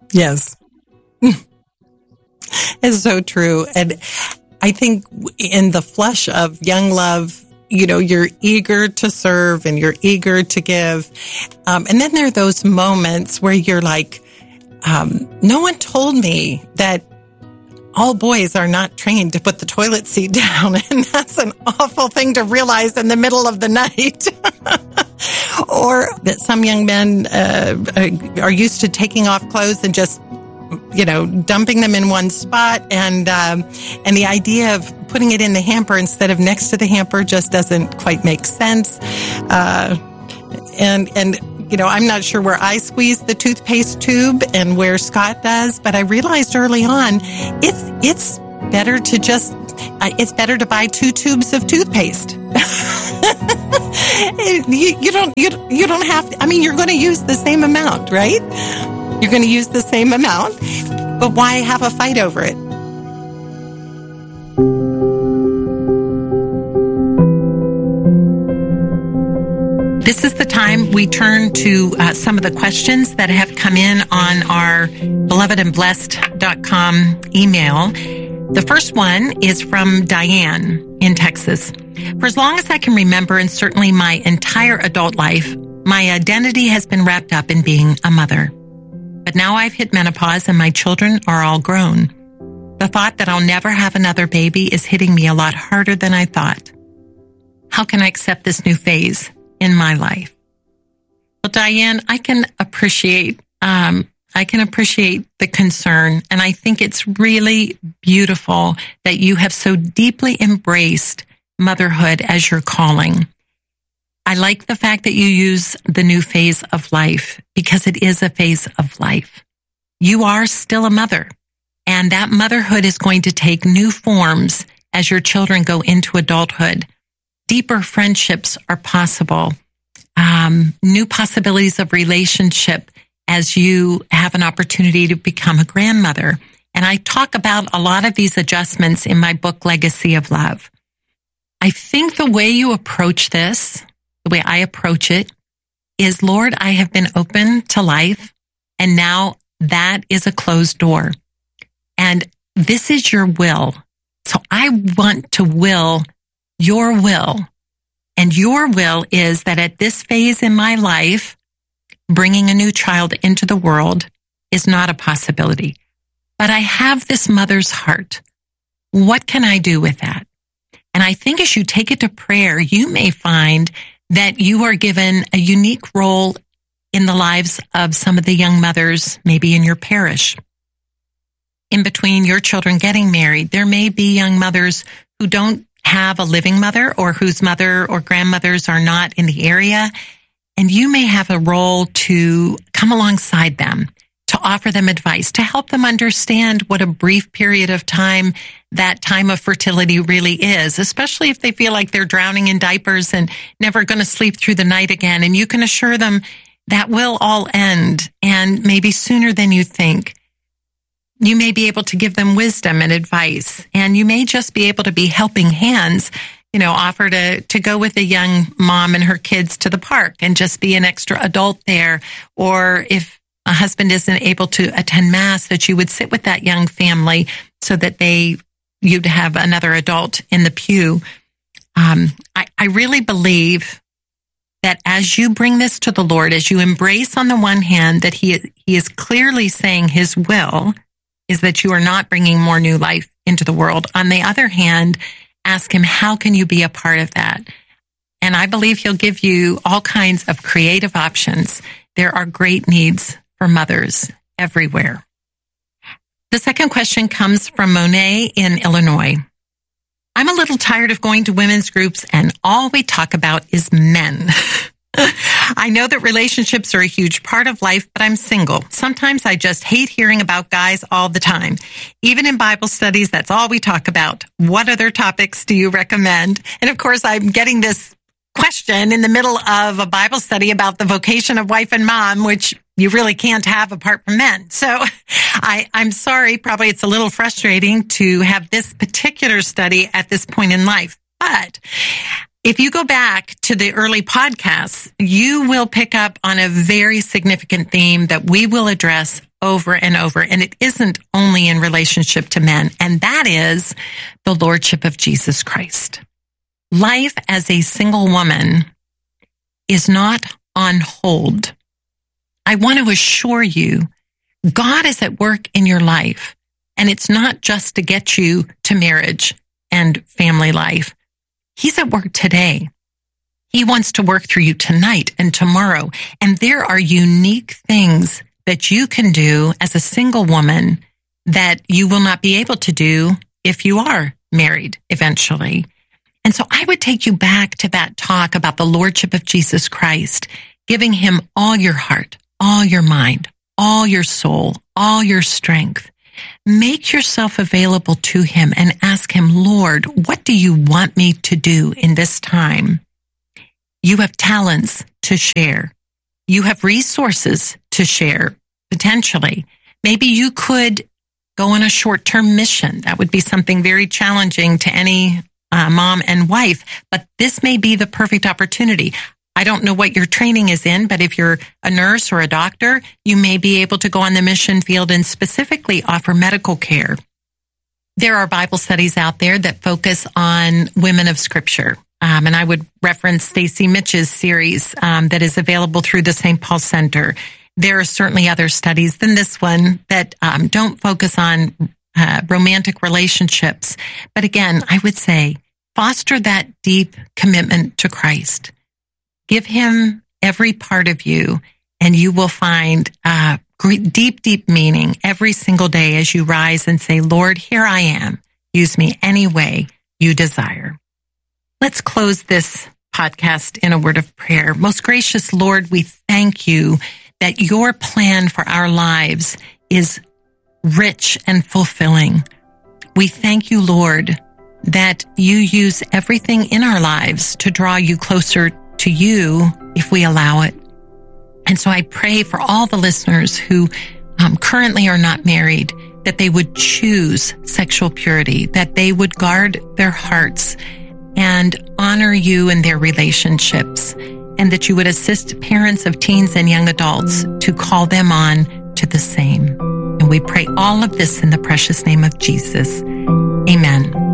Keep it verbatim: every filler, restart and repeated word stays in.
Yes. It's so true. And I think in the flush of young love, you know, you're eager to serve and you're eager to give. Um, and then there are those moments where you're like, um, no one told me that all boys are not trained to put the toilet seat down. And that's an awful thing to realize in the middle of the night. Or that some young men uh, are used to taking off clothes and just, you know, dumping them in one spot. And, um, and the idea of putting it in the hamper instead of next to the hamper just doesn't quite make sense. Uh, and, and, you know, I'm not sure where I squeeze the toothpaste tube and where Scott does, but I realized early on, it's, it's better to just, uh, it's better to buy two tubes of toothpaste. you, you don't, you, you don't have to, I mean, you're going to use the same amount, right? You're going to use the same amount, but why have a fight over it? This is the time we turn to uh, some of the questions that have come in on our beloved and blessed dot com email. The first one is from Diane in Texas. For as long as I can remember, and certainly my entire adult life, my identity has been wrapped up in being a mother. But now I've hit menopause and my children are all grown. The thought that I'll never have another baby is hitting me a lot harder than I thought. How can I accept this new phase in my life? Well, Diane, I can appreciate, um, I can appreciate the concern. And I think it's really beautiful that you have so deeply embraced motherhood as your calling. I like the fact that you use the new phase of life because it is a phase of life. You are still a mother, and that motherhood is going to take new forms as your children go into adulthood. Deeper friendships are possible, um, new possibilities of relationship as you have an opportunity to become a grandmother. And I talk about a lot of these adjustments in my book, Legacy of Love. I think the way you approach this, the way I approach it, is, Lord, I have been open to life, and now that is a closed door. And this is your will. So I want to will your will. And your will is that at this phase in my life, bringing a new child into the world is not a possibility. But I have this mother's heart. What can I do with that? And I think as you take it to prayer, you may find that you are given a unique role in the lives of some of the young mothers, maybe in your parish. In between your children getting married, there may be young mothers who don't have a living mother or whose mother or grandmothers are not in the area. And you may have a role to come alongside them, to offer them advice, to help them understand what a brief period of time that time of fertility really is, especially if they feel like they're drowning in diapers and never going to sleep through the night again. And you can assure them that will all end, and maybe sooner than you think. You may be able to give them wisdom and advice, and you may just be able to be helping hands, you know, offer to, to go with a young mom and her kids to the park and just be an extra adult there. Or if a husband isn't able to attend mass, that you would sit with that young family so that they, you'd have another adult in the pew. Um, I, I really believe that as you bring this to the Lord, as you embrace on the one hand that he, he is clearly saying his will is that you are not bringing more new life into the world. On the other hand, ask him, how can you be a part of that? And I believe he'll give you all kinds of creative options. There are great needs for mothers everywhere. The second question comes from Monet in Illinois. I'm a little tired of going to women's groups and all we talk about is men. I know that relationships are a huge part of life, but I'm single. Sometimes I just hate hearing about guys all the time. Even in Bible studies, that's all we talk about. What other topics do you recommend? And of course, I'm getting this question in the middle of a Bible study about the vocation of wife and mom, which you really can't have apart from men. So I, I'm sorry, probably it's a little frustrating to have this particular study at this point in life. But if you go back to the early podcasts, you will pick up on a very significant theme that we will address over and over, and it isn't only in relationship to men, and that is the Lordship of Jesus Christ. Life as a single woman is not on hold. I want to assure you, God is at work in your life, and it's not just to get you to marriage and family life. He's at work today. He wants to work through you tonight and tomorrow, and there are unique things that you can do as a single woman that you will not be able to do if you are married eventually. And so I would take you back to that talk about the Lordship of Jesus Christ, giving him all your heart, all your mind, all your soul, all your strength. Make yourself available to him and ask him, Lord, what do you want me to do in this time? You have talents to share. You have resources to share, potentially. Maybe you could go on a short-term mission. That would be something very challenging to any uh, mom and wife, but this may be the perfect opportunity. I don't know what your training is in, but if you're a nurse or a doctor, you may be able to go on the mission field and specifically offer medical care. There are Bible studies out there that focus on women of Scripture. Um, and I would reference Stacy Mitch's series um, that is available through the Saint Paul Center. There are certainly other studies than this one that um, don't focus on uh, romantic relationships. But again, I would say foster that deep commitment to Christ. Give him every part of you, and you will find uh, deep, deep meaning every single day as you rise and say, Lord, here I am. Use me any way you desire. Let's close this podcast in a word of prayer. Most gracious Lord, we thank you that your plan for our lives is rich and fulfilling. We thank you, Lord, that you use everything in our lives to draw you closer to you if we allow it. And so I pray for all the listeners who um, currently are not married, that they would choose sexual purity, that they would guard their hearts and honor you in their relationships, and that you would assist parents of teens and young adults to call them on to the same. And we pray all of this in the precious name of Jesus. Amen.